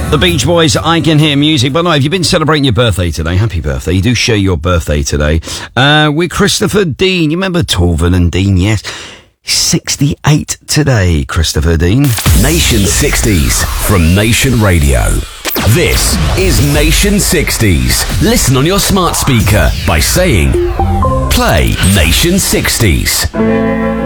The Beach Boys, I Can Hear Music. By the way, have you been celebrating your birthday today? Happy birthday. You do share your birthday today. With Christopher Dean. You remember Torvald and Dean? Yes. 68 today, Christopher Dean. Nation 60s from Nation Radio. This is Nation 60s. Listen on your smart speaker by saying, play Nation 60s.